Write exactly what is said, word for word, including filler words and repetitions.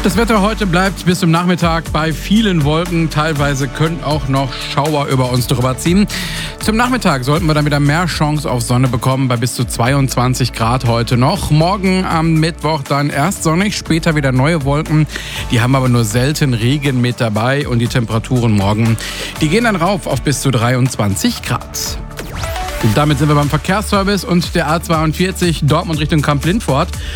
Das Wetter heute bleibt bis zum Nachmittag bei vielen Wolken. Teilweise können auch noch Schauer über uns drüber ziehen. Zum Nachmittag sollten wir dann wieder mehr Chance auf Sonne bekommen, bei bis zu zweiundzwanzig Grad heute noch. Morgen am Mittwoch dann erst sonnig, später wieder neue Wolken. Die haben aber nur selten Regen mit dabei und die Temperaturen morgen, die gehen dann rauf auf bis zu dreiundzwanzig Grad. Und damit sind wir beim Verkehrsservice und der A zweiundvierzig Dortmund Richtung Kamp-Lindfort.